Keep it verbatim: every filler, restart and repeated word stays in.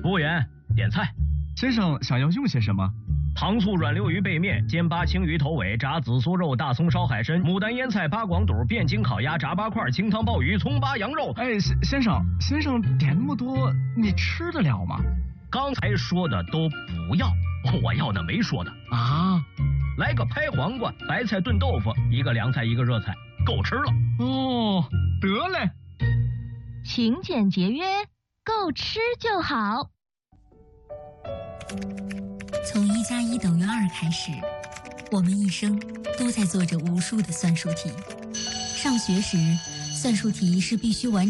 服务员，点菜。 先生想要用些什么？ 糖醋软溜鱼背面、煎八青鱼头尾、炸紫苏肉、大葱烧海参、牡丹腌菜、八广肚、变筋烤鸭、炸八块、清汤鲍鱼、葱八羊肉。 哎，先先生，先生点那么多，你吃得了吗？ 刚才说的都不要，我要的没说的啊。 来个拍黄瓜、白菜炖豆腐，一个凉菜一个热菜，够吃了。 哦，得嘞。 勤俭节约，够吃就好。 从一加一等于二开始，我们一生都在做着无数的算术题。上学时，算术题是必须完成